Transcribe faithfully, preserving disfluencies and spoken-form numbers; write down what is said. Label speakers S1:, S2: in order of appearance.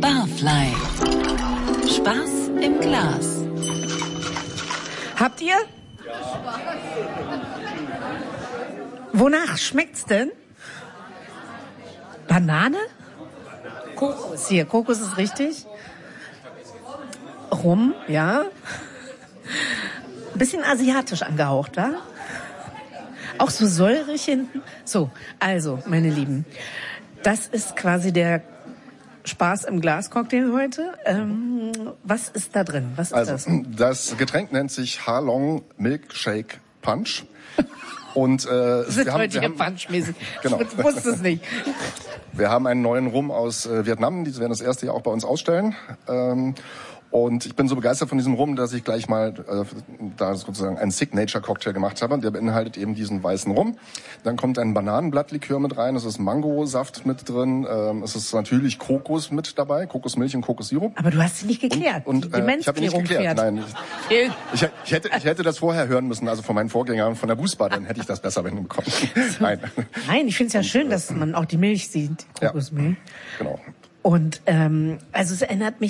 S1: Barfly. Spaß im Glas.
S2: Habt ihr? Wonach schmeckt's denn? Banane? Kokos. Hier, Kokos ist richtig. Rum, ja. Ein bisschen asiatisch angehaucht, wa? Auch so säurig hinten. So, also, meine Lieben, das ist quasi der Spaß im Glas-Cocktail heute. Ähm, was ist da drin? Was ist
S3: also,
S2: das?
S3: Das Getränk nennt sich Halong Milkshake Punch. Und äh,
S2: das ist
S3: wir haben,
S2: heute
S3: wir
S2: hier
S3: haben,
S2: punchmäßig.
S3: Genau.
S2: Ich wusste es nicht.
S3: Wir haben einen neuen Rum aus äh, Vietnam, die werden das erste Jahr auch bei uns ausstellen. Ähm, Und ich bin so begeistert von diesem Rum, dass ich gleich mal äh, da sozusagen einen Signature-Cocktail gemacht habe. Der beinhaltet eben diesen weißen Rum. Dann kommt ein Bananenblattlikör mit rein. Es ist Mangosaft mit drin. Ähm, es ist natürlich Kokos mit dabei. Kokosmilch und Kokossirup.
S2: Aber du hast sie nicht geklärt.
S3: Und, und
S2: die
S3: äh, ich habe ihn nicht geklärt.
S2: Fährt.
S3: Nein, ich, ich, ich, hätte, ich hätte das vorher hören müssen, also von meinen Vorgängern von der Busbar, dann hätte ich das besser hinbekommen. Nein.
S2: Nein, ich finde es ja schön, dass man auch die Milch sieht, die Kokosmilch.
S3: Ja, genau.
S2: Und ähm, also es erinnert mich